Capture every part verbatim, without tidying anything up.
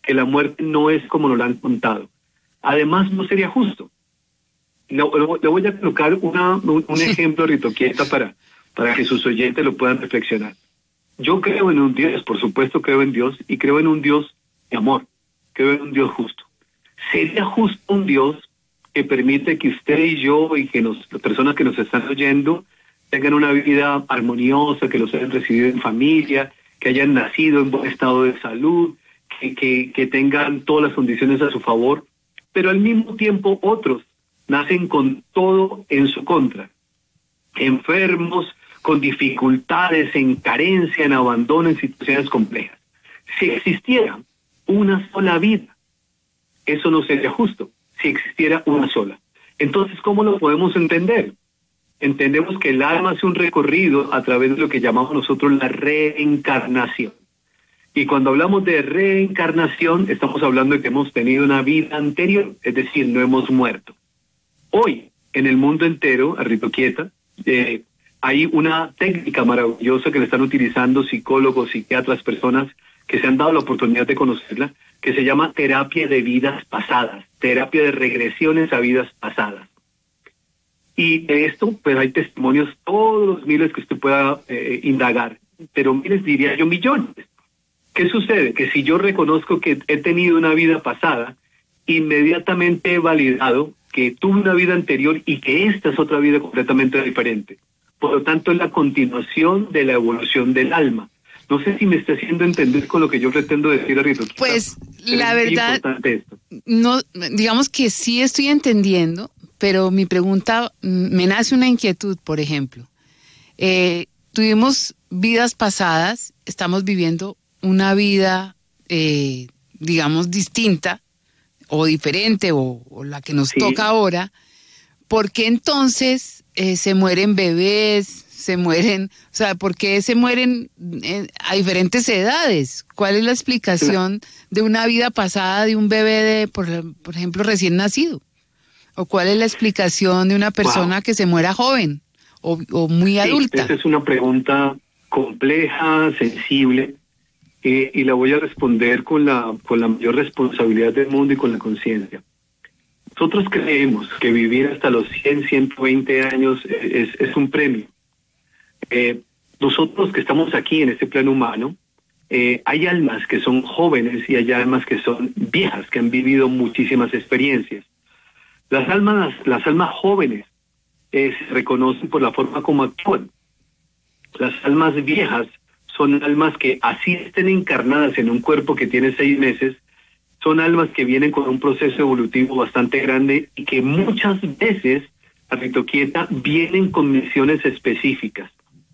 que la muerte no es como nos la han contado. Además, no sería justo. Le, le voy a colocar una, un, un ejemplo, Rito Quieta, para, para que sus oyentes lo puedan reflexionar. Yo creo en un Dios, por supuesto creo en Dios, y creo en un Dios de amor, creo en un Dios justo. ¿Sería justo un Dios que permite que usted y yo y que nos, las personas que nos están oyendo tengan una vida armoniosa, que los hayan recibido en familia, que hayan nacido en buen estado de salud, que, que, que tengan todas las condiciones a su favor, pero al mismo tiempo otros nacen con todo en su contra, enfermos, con dificultades, en carencia, en abandono, en situaciones complejas? Si existiera una sola vida, eso no sería justo, si existiera una sola. Entonces, ¿cómo lo podemos entender? Entendemos que el alma hace un recorrido a través de lo que llamamos nosotros la reencarnación. Y cuando hablamos de reencarnación, estamos hablando de que hemos tenido una vida anterior, es decir, no hemos muerto. Hoy, en el mundo entero, a Rito Quieta, eh, hay una técnica maravillosa que le están utilizando psicólogos, psiquiatras, personas que se han dado la oportunidad de conocerla, que se llama terapia de vidas pasadas, terapia de regresiones a vidas pasadas. Y de esto, pues hay testimonios, todos los miles que usted pueda eh, indagar, pero miles, diría yo, millones. ¿Qué sucede? Que si yo reconozco que he tenido una vida pasada, inmediatamente he validado que tuve una vida anterior y que esta es otra vida completamente diferente. Por lo tanto, es la continuación de la evolución del alma. No sé si me está haciendo entender con lo que yo pretendo decir, Rito. Pues la verdad, no, digamos que sí estoy entendiendo, pero mi pregunta, me nace una inquietud, por ejemplo. Eh, tuvimos vidas pasadas, estamos viviendo una vida, eh, digamos, distinta o diferente o, o la que nos sí. toca ahora. ¿Por qué entonces eh, se mueren bebés, se mueren, o sea, por qué se mueren eh, a diferentes edades? ¿Cuál es la explicación de una vida pasada de un bebé, de, por, por ejemplo, recién nacido? ¿O cuál es la explicación de una persona wow. que se muera joven o, o muy sí, adulta? Esa es una pregunta compleja, sensible, eh, y la voy a responder con la, con la mayor responsabilidad del mundo y con la conciencia. Nosotros creemos que vivir hasta los cien, ciento veinte años es, es un premio. Eh, nosotros que estamos aquí en este plano humano, eh, hay almas que son jóvenes y hay almas que son viejas, que han vivido muchísimas experiencias. Las almas, las almas jóvenes eh, se reconocen por la forma como actúan. Las almas viejas son almas que, así estén encarnadas en un cuerpo que tiene seis meses, son almas que vienen con un proceso evolutivo bastante grande y que muchas veces, a Rito Quieta, vienen con misiones específicas.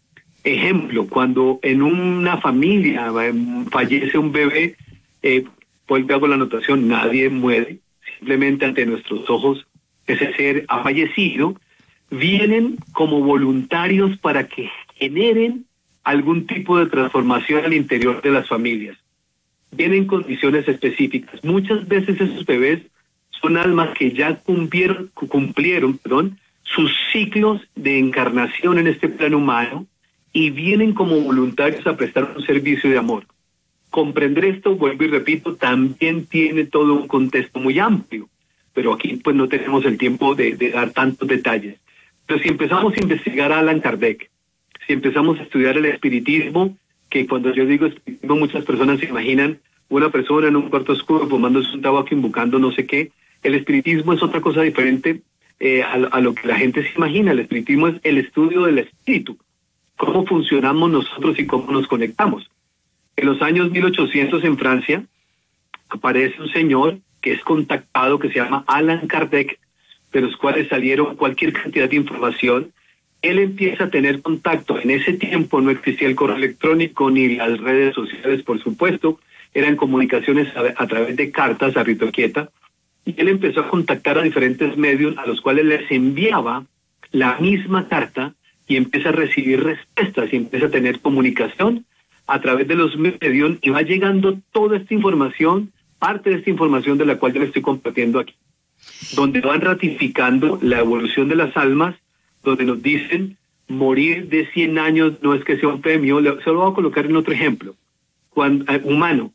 Ejemplo, cuando en una familia fallece un bebé, eh, vuelvo hago la anotación, nadie muere, simplemente ante nuestros ojos ese ser ha fallecido, vienen como voluntarios para que generen algún tipo de transformación al interior de las familias. Vienen condiciones específicas. Muchas veces esos bebés son almas que ya cumplieron, cumplieron perdón, sus ciclos de encarnación en este plano humano y vienen como voluntarios a prestar un servicio de amor. Comprender esto, vuelvo y repito, también tiene todo un contexto muy amplio, pero aquí pues no tenemos el tiempo de, de dar tantos detalles. Pero si empezamos a investigar a Allan Kardec, si empezamos a estudiar el espiritismo, que cuando yo digo espiritismo muchas personas se imaginan una persona en un cuarto oscuro fumándose un tabaco invocando no sé qué. El espiritismo es otra cosa diferente eh, a, a lo que la gente se imagina. El espiritismo es el estudio del espíritu, cómo funcionamos nosotros y cómo nos conectamos. En los años mil ochocientos en Francia aparece un señor que es contactado, que se llama Allan Kardec, de los cuales salieron cualquier cantidad de información. Él empieza a tener contacto. En ese tiempo no existía el correo electrónico ni las redes sociales, por supuesto. Eran comunicaciones a, a través de cartas a Rito Quieta. Y él empezó a contactar a diferentes medios a los cuales les enviaba la misma carta y empieza a recibir respuestas y empieza a tener comunicación a través de los medios y va llegando toda esta información, parte de esta información de la cual yo le estoy compartiendo aquí, donde van ratificando la evolución de las almas, donde nos dicen morir de cien años no es que sea un premio. Se lo voy a colocar en otro ejemplo. Cuando, eh, humano,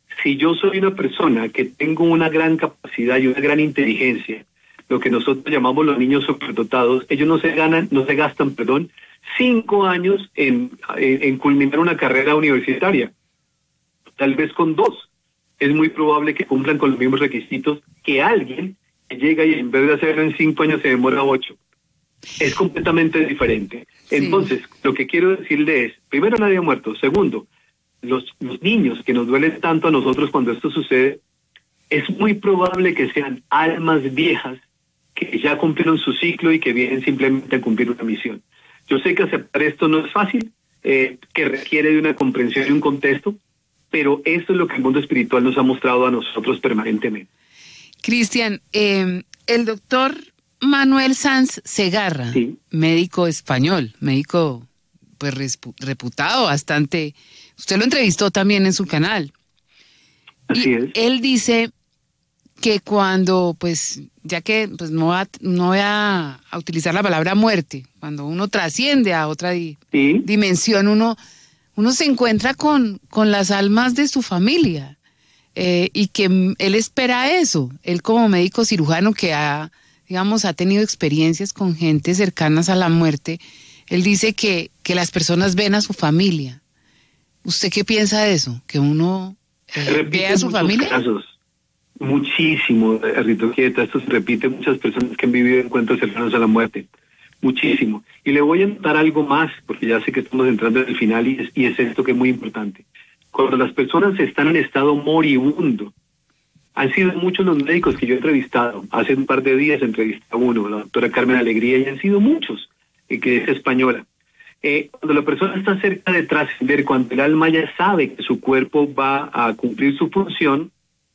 Si yo soy una persona que tengo una gran capacidad y una gran inteligencia, lo que nosotros llamamos los niños superdotados, ellos no se ganan, no se gastan, perdón, cinco años en, en, en culminar una carrera universitaria. Tal vez con dos. Es muy probable que cumplan con los mismos requisitos que alguien que llega y en vez de hacerlo en cinco años se demora ocho. Es completamente diferente. Sí. Entonces, lo que quiero decirle es, primero, nadie ha muerto. Segundo, los, los niños que nos duelen tanto a nosotros cuando esto sucede, es muy probable que sean almas viejas que ya cumplieron su ciclo y que vienen simplemente a cumplir una misión. Yo sé que aceptar esto no es fácil, eh, que requiere de una comprensión y un contexto, pero eso es lo que el mundo espiritual nos ha mostrado a nosotros permanentemente. Cristian, eh, el doctor Manuel Sanz Segarra, sí, médico español, médico pues reputado bastante, usted lo entrevistó también en su canal. Así y es. Él dice que cuando, pues, ya que pues no, va, no voy a, a utilizar la palabra muerte, cuando uno trasciende a otra di, sí. dimensión, uno... uno se encuentra con, con las almas de su familia eh, y que él espera eso. Él como médico cirujano que ha, digamos, ha tenido experiencias con gente cercanas a la muerte, él dice que, que las personas ven a su familia. ¿Usted qué piensa de eso? ¿Que uno eh, ve a su familia? Casos. Muchísimo, Rito Quieta. Esto se repite en muchas personas que han vivido encuentros cercanos a la muerte. Muchísimo. Y le voy a dar algo más, porque ya sé que estamos entrando en el final y es, y es esto que es muy importante. Cuando las personas están en estado moribundo, han sido muchos los médicos que yo he entrevistado. Hace un par de días entrevisté a uno, la doctora Carmen Alegría, y han sido muchos, eh, que es española. Eh, cuando la persona está cerca de trascender, cuando el alma ya sabe que su cuerpo va a cumplir su función,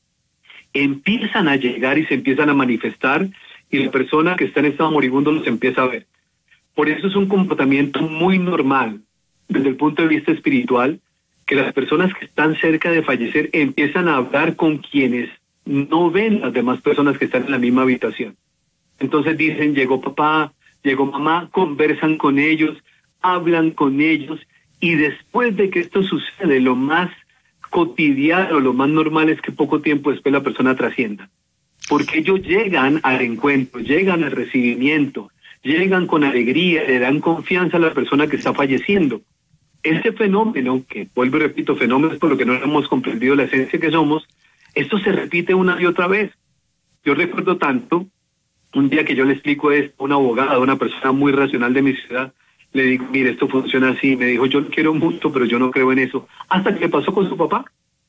empiezan a llegar y se empiezan a manifestar, y la persona que está en estado moribundo los empieza a ver. Por eso es un comportamiento muy normal, desde el punto de vista espiritual, que las personas que están cerca de fallecer empiezan a hablar con quienes no ven las demás personas que están en la misma habitación. Entonces dicen, llegó papá, llegó mamá, conversan con ellos, hablan con ellos, y después de que esto sucede, lo más cotidiano, lo más normal es que poco tiempo después la persona trascienda. Porque ellos llegan al encuentro, llegan al recibimiento, llegan con alegría, le dan confianza a la persona que está falleciendo. Ese fenómeno, que vuelvo y repito, fenómeno es por lo que no hemos comprendido la esencia que somos, esto se repite una y otra vez. Yo recuerdo tanto, un día que yo le explico esto a una abogada, una persona muy racional de mi ciudad, le digo, mire, esto funciona así, me dijo, yo lo quiero mucho, pero yo no creo en eso, hasta que le pasó con su papá.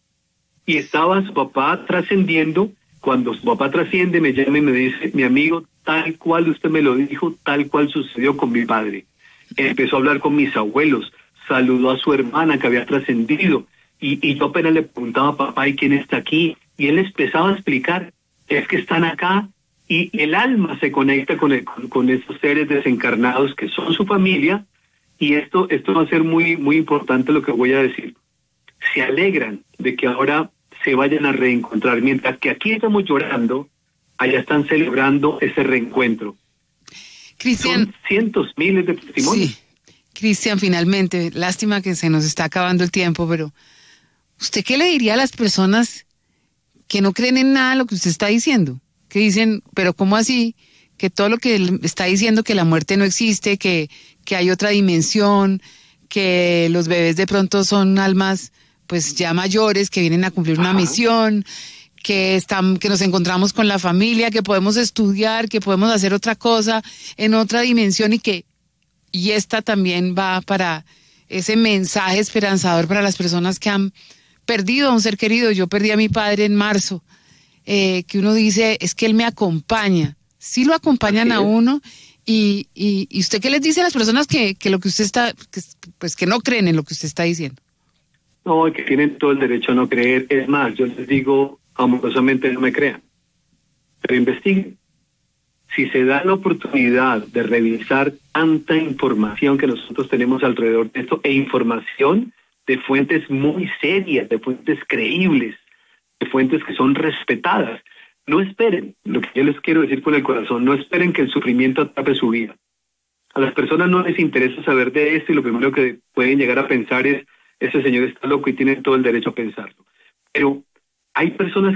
Y estaba su papá trascendiendo. Cuando su papá trasciende, me llama y me dice, mi amigo, tal cual usted me lo dijo, tal cual sucedió con mi padre. Empezó a hablar con mis abuelos, saludó a su hermana que había trascendido, y, y yo apenas le preguntaba, papá, ¿y quién está aquí? Y él empezaba a explicar, es que están acá, y el alma se conecta con, el, con, con esos seres desencarnados que son su familia, y esto, esto va a ser muy, muy importante lo que voy a decir. Se alegran de que ahora se vayan a reencontrar, mientras que aquí estamos llorando, allá están celebrando ese reencuentro. Cristian, son cientos, miles de testimonios. Sí. Cristian, finalmente, lástima que se nos está acabando el tiempo, pero ¿usted qué le diría a las personas que no creen en nada de lo que usted está diciendo? Que dicen, pero ¿cómo así? Que todo lo que está diciendo, que la muerte no existe, que, que hay otra dimensión, que los bebés de pronto son almas pues ya mayores que vienen a cumplir una Ajá. misión, que están, que nos encontramos con la familia, que podemos estudiar, que podemos hacer otra cosa en otra dimensión, y que y esta también va para ese mensaje esperanzador para las personas que han perdido a un ser querido. Yo perdí a mi padre en marzo, eh, que uno dice, es que él me acompaña. Sí lo acompañan a uno. Y, y, y usted, ¿qué les dice a las personas que, que lo que usted está, que, pues que no creen en lo que usted está diciendo? No, que tienen todo el derecho a no creer. Es más, yo les digo amorosamente, no me crean, pero investiguen. Si se da la oportunidad de revisar tanta información que nosotros tenemos alrededor de esto, e información de fuentes muy serias, de fuentes creíbles, de fuentes que son respetadas, no esperen, lo que yo les quiero decir con el corazón, no esperen que el sufrimiento atrape su vida. A las personas no les interesa saber de esto, y lo primero que pueden llegar a pensar es, ese señor está loco, y tiene todo el derecho a pensarlo. Pero hay personas